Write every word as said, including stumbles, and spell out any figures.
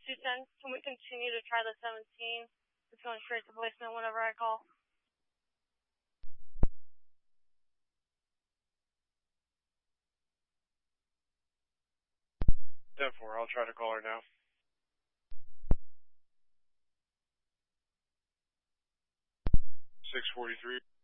two ten. Can we continue to try the seventeen? It's going straight to voicemail whenever I call. ten four, I'll try to call her now. six forty-three.